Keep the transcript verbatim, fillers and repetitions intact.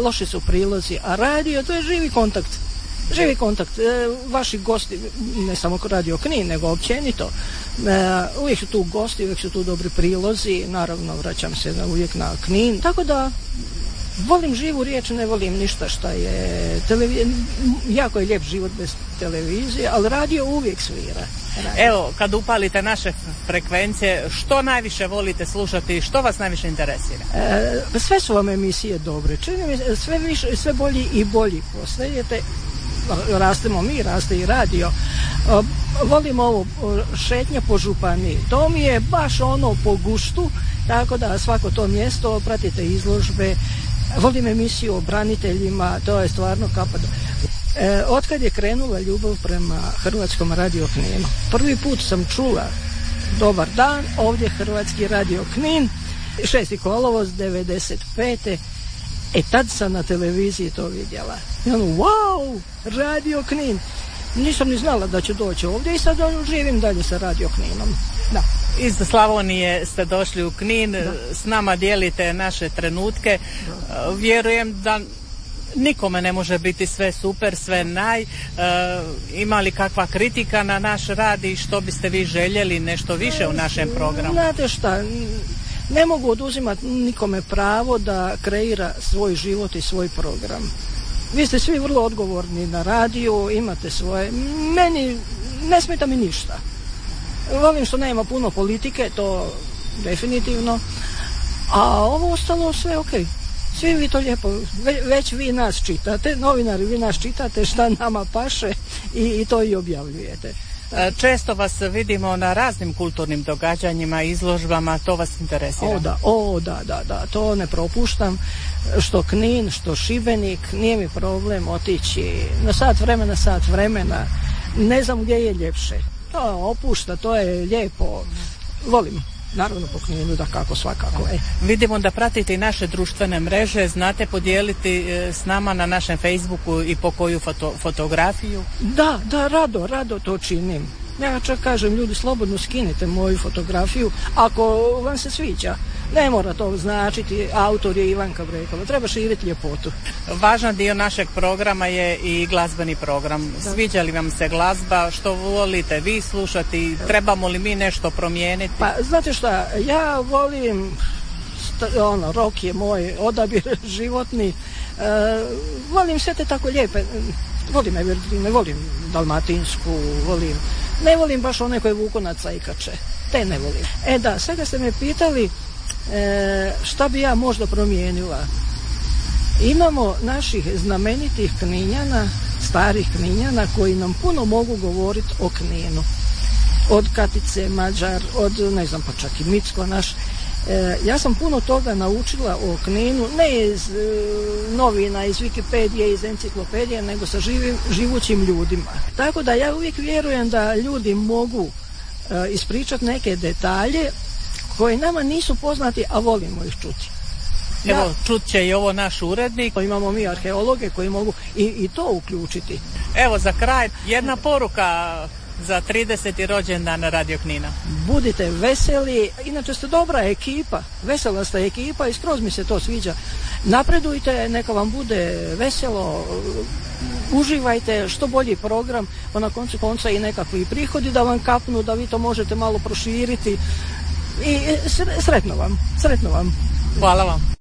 loši su prilozi, a radio to je živi kontakt. Živi kontakt. E, vaši gosti, ne samo Radio Knin, nego općenito, e, uvijek su tu gosti, uvijek su tu dobri prilozi, naravno vraćam se na, uvijek na Knin, tako da volim živu riječ, ne volim ništa što je televizija. Jako je lijep život bez televizije, ali radio uvijek svira. Radio. Evo, kad upalite naše frekvencije, što najviše volite slušati, što vas najviše interesira? E, sve su vam emisije dobre. Čini mi sve više, sve bolji i bolji postajete. Rastemo mi, raste i radio. O, volim ovo šetnja po županiji. To mi je baš ono po guštu, tako da svako to mjesto, pratite izložbe. Volim emisiju o braniteljima, to je stvarno kapa. E, otkad je krenula ljubav prema Hrvatskom Radio Kninu, prvi put sam čula Dobar dan, ovdje Hrvatski Radio Knin, šesti kolovoz devedeset pete. E tad sam na televiziji to vidjela. I ono, wow, Radio Knin. Nisam ni znala da će doći ovdje i sad ono, živim dalje sa Radio Kninom. Da. Iz Slavonije ste došli u Knin, da. S nama dijelite naše trenutke. Da. Vjerujem da nikome ne može biti sve super, sve naj. E, ima li kakva kritika na naš rad i što biste vi željeli nešto više u našem programu? Znate šta, ne mogu oduzimati nikome pravo da kreira svoj život i svoj program. Vi ste svi vrlo odgovorni na radiju, imate svoje. Meni ne smeta mi ništa. Volim što nema puno politike, to definitivno. A ovo ostalo sve ok. Svi vi to lijepo, Ve, već vi nas čitate, novinari vi nas čitate šta nama paše i, i to i objavljujete. Često vas vidimo na raznim kulturnim događanjima, izložbama, to vas interesira? O da, o da, da, da, to ne propuštam. Što Knin, što Šibenik, nije mi problem otići na sat vremena, sat vremena. Ne znam gdje je ljepše. To opušta, to je lijepo. Volim. Naravno po Kninu, da kako svakako. E. Vidimo da pratite i naše društvene mreže, znate podijeliti s nama na našem Facebooku i po koju foto, fotografiju? Da, da, rado, rado to činim. Ja čak kažem, ljudi, slobodno skinite moju fotografiju ako vam se sviđa. Ne mora to značiti, autor je Ivanka Brekova, treba širiti ljepotu. Važan dio našeg programa je i glazbeni program. Da. Sviđa li vam se glazba, što volite vi slušati, trebamo li mi nešto promijeniti? Pa, znate šta, ja volim, ono, rock je moj odabir životni, e, volim sve te tako lijepe, volim Evergreen, volim dalmatinsku, volim, ne volim baš one koje vuku na cajkače, te ne volim. E da, sada ste me pitali, E, šta bi ja možda promijenila. Imamo naših znamenitih Kninjana, starih Kninjana koji nam puno mogu govoriti o Kninu. Od Katice Mađar, od ne znam pa čak i Micko naš. E, ja sam puno toga naučila o Kninu, ne iz e, novina, iz Wikipedije, iz enciklopedije, nego sa živim, živućim ljudima. Tako da ja uvijek vjerujem da ljudi mogu e, ispričati neke detalje koji nama nisu poznati, a volimo ih čuti. Evo, ja, čut će i ovo naš urednik. Imamo mi arheologe koji mogu i, i to uključiti. Evo, za kraj, jedna poruka za trideseti rođendan Radio Knina. Budite veseli, inače ste dobra ekipa, vesela ste ekipa i skroz mi se to sviđa. Napredujte, neka vam bude veselo, uživajte, što bolji program, pa na koncu konca i nekakvi prihodi da vam kapnu, da vi to možete malo proširiti. I sretno vam, sretno vam. Hvala vam.